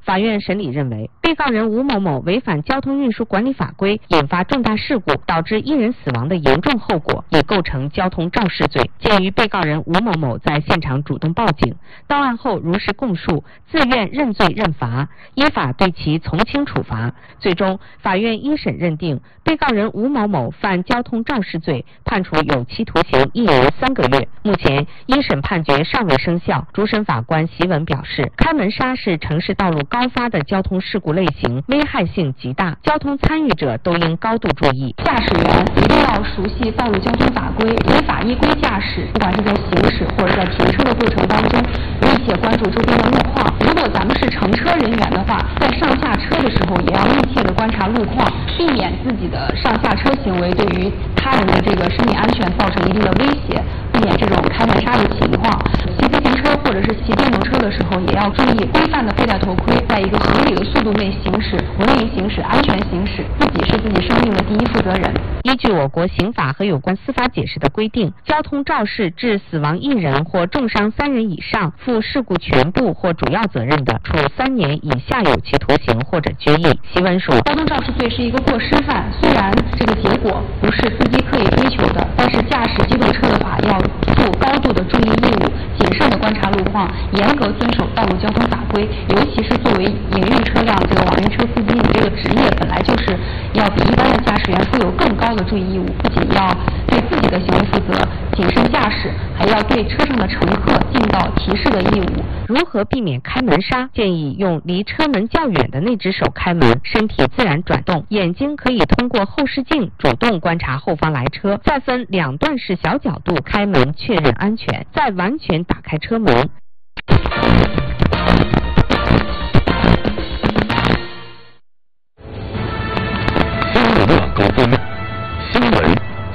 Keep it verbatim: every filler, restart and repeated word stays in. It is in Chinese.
法院审理认为，被告人吴某某违反交通运输管理法规，引发重大事故，导致一人死亡的严重后果，已构成交通肇事罪。鉴于被告人吴某某在现场主动报警，到案后如实供述，自愿认罪认罚，依法对其从轻处罚。最终，法院一审认定被告人吴某某犯交通肇事罪，判处有期徒刑一年三个月。目前，一审判决尚未生效。主审法官席文表示，开门杀是城市道路高发的交通事故类型，危害性极大，交通参与者都应高度注意。 驾驶员一定要熟悉道路交通法规，依法依规驾驶，不管是在行驶或者在停车的过程当中，密切关注周边的路况。如果咱们是乘车人员的话，在上下车的时候也要密切的观察路况，避免自己的上下车行为对于他人的这个生命安全造成一定的威胁，避免这种开门杀的情况。骑自行车或者是骑电动车的时候，也要注意规范的佩戴头盔，在一个合理的速度内行驶，文明行驶，安全行驶，自己是自己生命的第一负责人。 依据我国刑法和有关司法解释的规定，交通肇事致死亡一人或重伤三人以上，负事故全部或主要责任的，处三年以下有期徒刑或者拘役。席文说， 交通肇事罪是一个过失犯，虽然这个结果不是司机刻意追求的，但是驾驶机动车的话要负高度的注意义务，谨慎的观察路况，严格遵守道路交通法规。尤其是作为营运车辆这个网约车司机，你这个职业本来就是要比一般的驾驶员负有更高的注意义务，不仅要对自己的行为负责，谨慎驾驶，还要对车上的乘客尽到提示的义务。 如何避免开门杀？建议用离车门较远的那只手开门，身体自然转动，眼睛可以通过后视镜主动观察后方来车，再分两段式小角度开门确认安全，再完全打开车门。 新闻的高方面，新闻